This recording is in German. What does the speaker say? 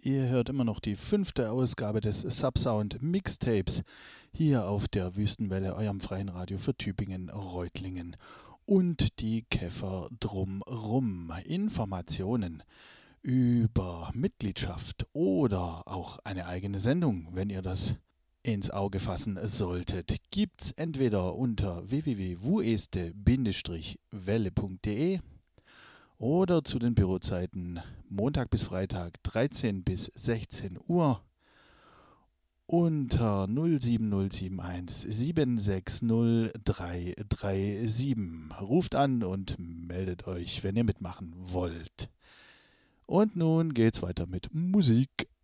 Ihr hört immer noch die 5. Ausgabe des Subsound Mixtapes hier auf der Wüstenwelle, eurem freien Radio für Tübingen, Reutlingen und die Käfer drumrum. Informationen über Mitgliedschaft oder auch eine eigene Sendung, wenn ihr das ins Auge fassen solltet, gibt's entweder unter www.wueste-welle.de oder zu den Bürozeiten Montag bis Freitag 13 bis 16 Uhr unter 07071 760 337. Ruft an und meldet euch, wenn ihr mitmachen wollt. Und nun geht's weiter mit Musik.